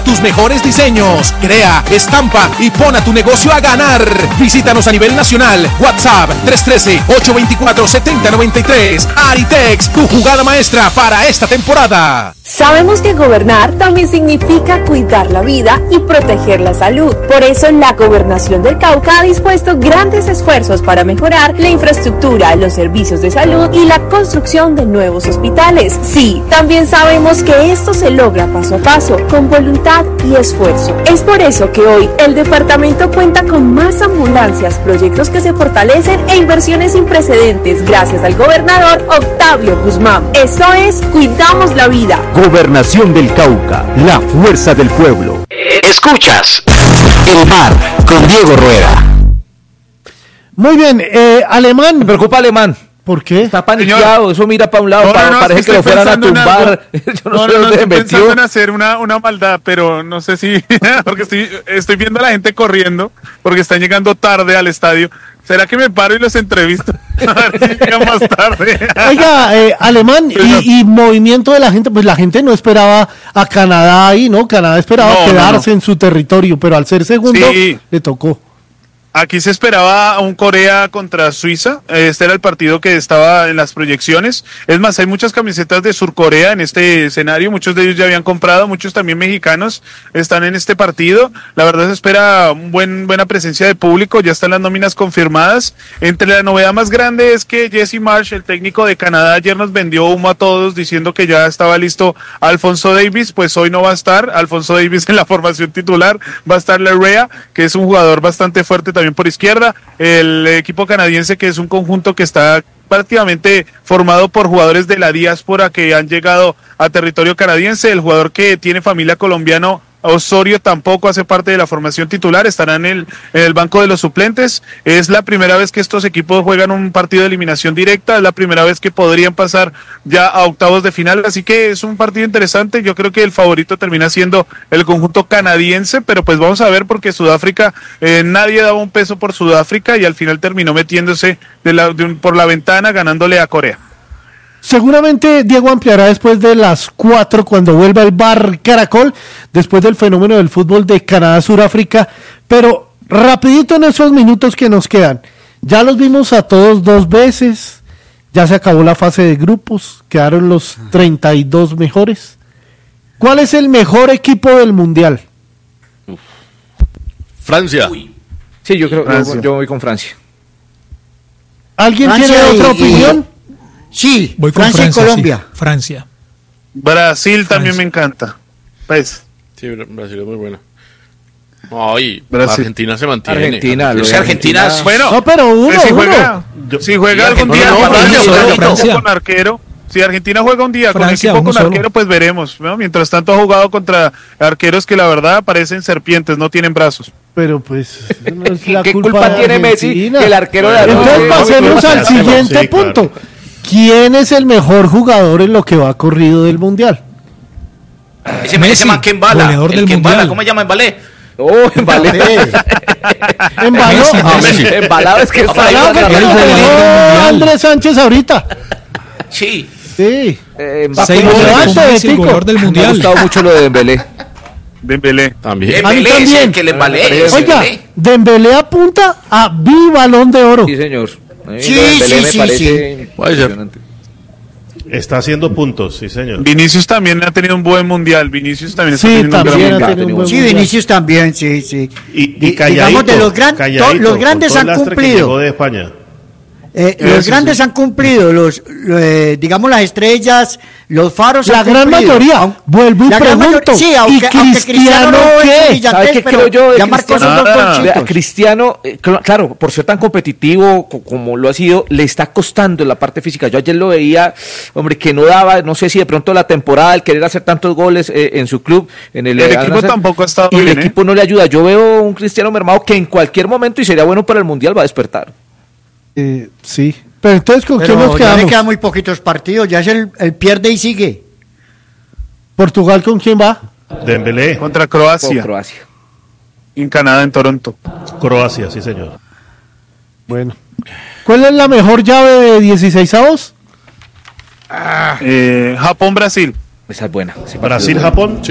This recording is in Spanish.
Tus mejores diseños. Crea, estampa y pon a tu negocio a ganar. Visítanos a nivel nacional. WhatsApp 313-824-7093. Aritex, tu jugada maestra para esta temporada. Sabemos que gobernar también significa cuidar la vida y proteger la salud. Por eso la Gobernación del Cauca ha dispuesto grandes esfuerzos para mejorar la infraestructura, los servicios de salud y la construcción de nuevos hospitales. Sí, también sabemos que esto se logra paso a paso, con voluntad y esfuerzo. Es por eso que hoy el departamento cuenta con más ambulancias, proyectos que se fortalecen e inversiones sin precedentes gracias al gobernador Octavio Guzmán. Eso es, cuidamos la vida. Gobernación del Cauca, la fuerza del pueblo. Escuchas El Bar con Diego Rueda. Muy bien, Alemán. Me preocupa Alemán. ¿Por qué? Está paniqueado, eso mira para un lado, parece que lo fueran a tumbar. Yo no sé dónde estoy pensando en hacer una maldad, pero no sé si, porque estoy viendo a la gente corriendo, porque están llegando tarde al estadio. ¿Será que me paro y los entrevisto? A ver si llegan más tarde. Oiga, Alemán, y movimiento de la gente, pues la gente no esperaba a Canadá ahí, ¿no? Canadá esperaba quedarse en su territorio, pero al ser segundo, le tocó. Aquí se esperaba un Corea contra Suiza. Este era el partido que estaba en las proyecciones. Es más, hay muchas camisetas de Surcorea en este escenario. Muchos de ellos ya habían comprado, muchos también mexicanos están en este partido. La verdad se espera buena presencia de público. Ya están las nóminas confirmadas. Entre la novedad más grande es que Jesse Marsh, el técnico de Canadá, ayer nos vendió humo a todos diciendo que ya estaba listo Alphonso Davies. Pues hoy no va a estar Alphonso Davies en la formación titular. Va a estar Larrea, que es un jugador bastante fuerte también por izquierda. El equipo canadiense, que es un conjunto que está prácticamente formado por jugadores de la diáspora que han llegado a territorio canadiense. El jugador que tiene familia colombiana, Osorio, tampoco hace parte de la formación titular, estará en el banco de los suplentes. Es la primera vez que estos equipos juegan un partido de eliminación directa, es la primera vez que podrían pasar ya a octavos de final, así que es un partido interesante. Yo creo que el favorito termina siendo el conjunto canadiense, pero pues vamos a ver, porque Sudáfrica, nadie daba un peso por Sudáfrica y al final terminó metiéndose por la ventana, ganándole a Corea. Seguramente Diego ampliará después de las 4 cuando vuelva el Bar Caracol, después del fenómeno del fútbol de Canadá-Suráfrica, pero rapidito en esos minutos que nos quedan. Ya los vimos a todos 2 veces, ya se acabó la fase de grupos, quedaron los 32 mejores. ¿Cuál es el mejor equipo del Mundial? Francia. Sí, yo creo que yo voy con Francia. ¿Alguien tiene otra opinión? Sí, voy con Francia y Colombia. Sí, Francia. Brasil también me encanta. Pues. Sí, Brasil es muy buena. Ay, Brasil. Argentina se mantiene. Argentina. Bueno, no, pero si juega algún día con arquero. Si Argentina juega un día Francia, con equipo con solo. arquero, pues veremos, ¿no? Mientras tanto ha jugado contra arqueros que la verdad parecen serpientes, no tienen brazos. Pero pues no es la ¿Qué culpa tiene Messi que el arquero de Entonces pasemos al siguiente punto. Claro. ¿Quién es el mejor jugador en lo que va corrido del Mundial? Ese man que embala, goleador el del que embala, mundial. ¿cómo se llama? Embalé. Embalé. Embaló. Embalado es que está ahí. Andrés Sánchez ahorita. Sí. Sí. 6 goles, el goleador del Me ha mundial. gustado mucho lo de Dembélé. Dembélé. También. A mí Dembélé, también. el que le embalé. Oiga, Dembélé apunta a Balón de Oro. Sí, señor. Sí. Puede ser. Está haciendo puntos, sí, señor. Vinicius también ha tenido un buen mundial. Vinicius también está Sí, teniendo un gran también mundial. ha tenido un buen Sí, mundial. Vinicius también, sí. Y calladito, digamos, de los calladito, grandes con todo han el lastre que cumplido. llegó de España. Los grandes han cumplido, digamos, las estrellas, los faros La han gran cumplido. mayoría, vuelvo y La gran pregunto, mayoría, sí, ¿y aunque Cristiano no es qué? brillante, ¿Sabe qué pero creo yo de ya marcó Cristiano? esos dos golcitos. Cristiano, claro, por ser tan competitivo como lo ha sido, le está costando en la parte física. Yo ayer lo veía, hombre, que no daba, no sé si de pronto la temporada, el querer hacer tantos goles en su club, en el equipo tampoco ha estado y bien, el equipo no le ayuda. Yo veo un Cristiano mermado que en cualquier momento, y sería bueno para el Mundial, va a despertar. Sí, pero entonces ¿con quién nos Ya le quedamos? quedan muy poquitos partidos, ya es el pierde y sigue. ¿Portugal con quién va? Dembélé. Contra Por Croacia. Croacia. En Canadá, en Toronto. Croacia, sí, señor. Bueno. ¿Cuál es la mejor llave de 16avos? Japón-Brasil. Esa es buena. Brasil-Japón.